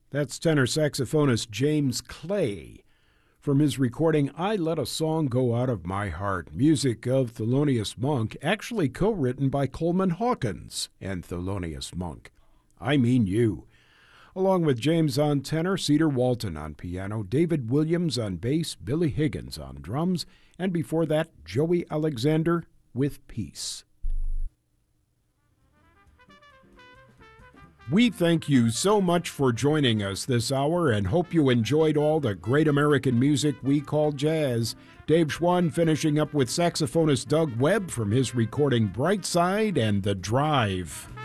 That's tenor saxophonist James Clay from his recording I Let a Song Go Out of My Heart, music of Thelonious Monk, actually co-written by Coleman Hawkins and Thelonious Monk. I Mean You. Along with James on tenor, Cedar Walton on piano, David Williams on bass, Billy Higgins on drums, and before that, Joey Alexander with Peace. We thank you so much for joining us this hour and hope you enjoyed all the great American music we call jazz. Dave Schwann finishing up with saxophonist Doug Webb from his recording Brightside and The Drive.